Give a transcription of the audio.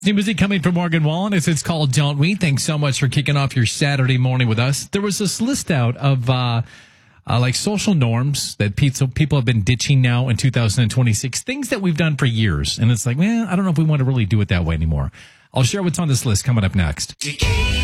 New music coming from Morgan Wallen. It's called Don't We. Thanks so much for kicking off your Saturday morning with us. There was this list out of like social norms that people have been ditching now in 2026, things that we've done for years. And it's like, man, I don't know if we want to really do it that way anymore. I'll share what's on this list coming up next.